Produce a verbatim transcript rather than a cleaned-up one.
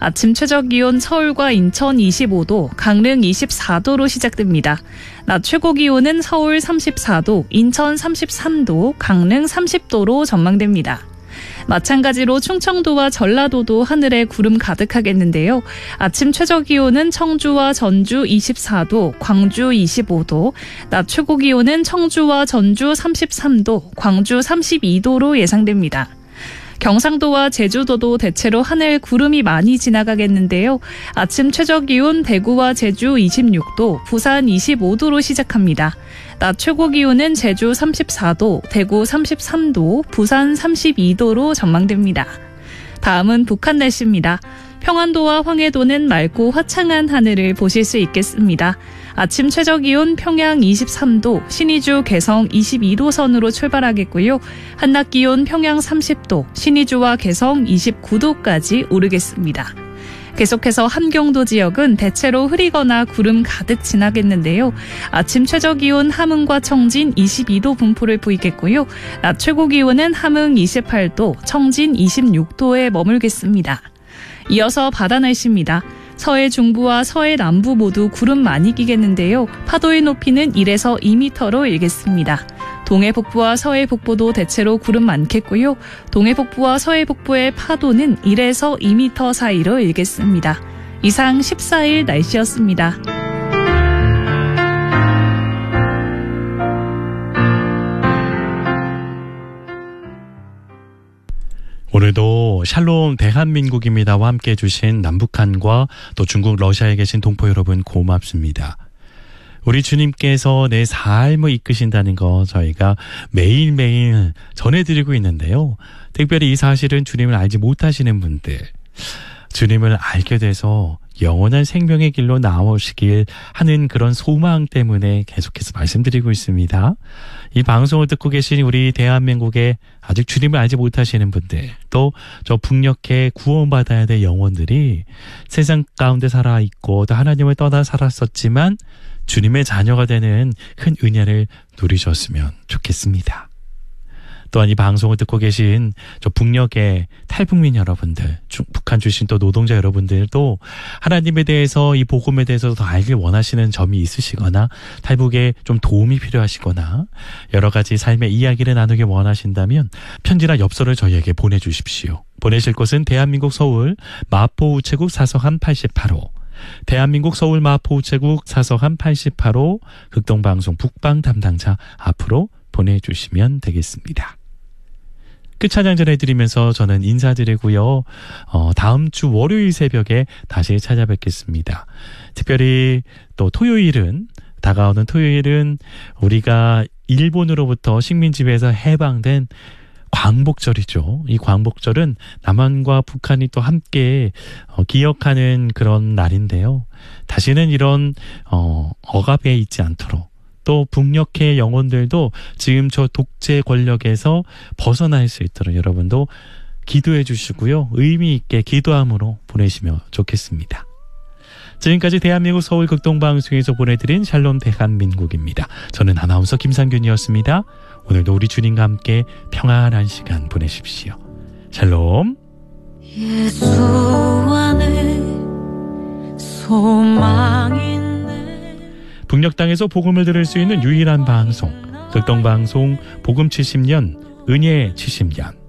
아침 최저기온 서울과 인천 이십오 도, 강릉 이십사 도로 시작됩니다. 낮 최고기온은 서울 삼십사 도, 인천 삼십삼 도, 강릉 삼십 도로 전망됩니다. 마찬가지로 충청도와 전라도도 하늘에 구름 가득하겠는데요. 아침 최저기온은 청주와 전주 이십사 도, 광주 이십오 도, 낮 최고기온은 청주와 전주 삼십삼 도, 광주 삼십이 도로 예상됩니다. 경상도와 제주도도 대체로 하늘 구름이 많이 지나가겠는데요. 아침 최저기온 대구와 제주 이십육 도, 부산 이십오 도로 시작합니다. 낮 최고기온은 제주 삼십사 도, 대구 삼십삼 도, 부산 삼십이 도로 전망됩니다. 다음은 북한 날씨입니다. 평안도와 황해도는 맑고 화창한 하늘을 보실 수 있겠습니다. 아침 최저기온 평양 이십삼 도, 신의주 개성 이십이 도 선으로 출발하겠고요. 한낮 기온 평양 삼십 도, 신의주와 개성 이십구 도까지 오르겠습니다. 계속해서 함경도 지역은 대체로 흐리거나 구름 가득 지나겠는데요. 아침 최저기온 함흥과 청진 이십이 도 분포를 보이겠고요. 낮 최고기온은 함흥 이십팔 도, 청진 이십육 도에 머물겠습니다. 이어서 바다 날씨입니다. 서해 중부와 서해 남부 모두 구름 많이 끼겠는데요. 파도의 높이는 일에서 이 미터로 일겠습니다. 동해 북부와 서해 북부도 대체로 구름 많겠고요. 동해 북부와 서해 북부의 파도는 일에서 이 미터 사이로 일겠습니다. 이상 십사 일 날씨였습니다. 오늘도 샬롬 대한민국입니다와 함께 해주신 남북한과 또 중국 러시아에 계신 동포 여러분 고맙습니다. 우리 주님께서 내 삶을 이끄신다는 거 저희가 매일매일 전해드리고 있는데요. 특별히 이 사실은 주님을 알지 못하시는 분들, 주님을 알게 돼서 영원한 생명의 길로 나오시길 하는 그런 소망 때문에 계속해서 말씀드리고 있습니다. 이 방송을 듣고 계신 우리 대한민국에 아직 주님을 알지 못하시는 분들, 또 저 북녘에 구원받아야 될 영혼들이 세상 가운데 살아있고 또 하나님을 떠나 살았었지만 주님의 자녀가 되는 큰 은혜를 누리셨으면 좋겠습니다. 또한 이 방송을 듣고 계신 저 북녘의 탈북민 여러분들, 북한 출신 또 노동자 여러분들도 하나님에 대해서 이 복음에 대해서 더 알길 원하시는 점이 있으시거나 탈북에 좀 도움이 필요하시거나 여러 가지 삶의 이야기를 나누길 원하신다면 편지나 엽서를 저희에게 보내주십시오. 보내실 곳은 대한민국 서울 마포 우체국 사서함 팔십팔 호, 대한민국 서울 마포 우체국 사서함 팔십팔 호 극동방송 북방 담당자 앞으로 보내주시면 되겠습니다. 끝 찬양 전해드리면서 저는 인사드리고요. 어, 다음 주 월요일 새벽에 다시 찾아뵙겠습니다. 특별히 또 토요일은, 다가오는 토요일은 우리가 일본으로부터 식민지배에서 해방된 광복절이죠. 이 광복절은 남한과 북한이 또 함께 어, 기억하는 그런 날인데요. 다시는 이런 어, 억압에 있지 않도록, 또 북녘의 영혼들도 지금 저 독재 권력에서 벗어날 수 있도록 여러분도 기도해 주시고요. 의미 있게 기도함으로 보내시면 좋겠습니다. 지금까지 대한민국 서울 극동방송에서 보내드린 샬롬 대한민국입니다. 저는 아나운서 김상균이었습니다. 오늘도 우리 주님과 함께 평안한 시간 보내십시오. 샬롬. 예수 안에 소망이 북녘 땅에서 복음을 들을 수 있는 유일한 방송, 극동방송 복음 칠십 년, 은혜 칠십 년.